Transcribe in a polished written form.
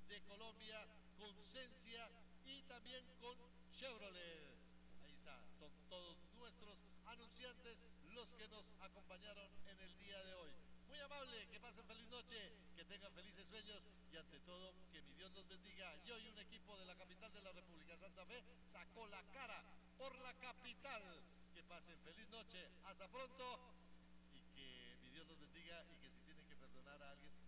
de Colombia, con Cencia y también con Chevrolet. Ahí está, son todos nuestros anunciantes los que nos acompañaron en el día de hoy. Muy amable, que pasen feliz noche, que tengan felices sueños y ante todo, que mi Dios los bendiga. Y hoy un equipo de la capital de la República, Santa Fe, sacó la cara por la capital. Que pasen feliz noche, hasta pronto y que mi Dios los bendiga y que si tienen que perdonar a alguien,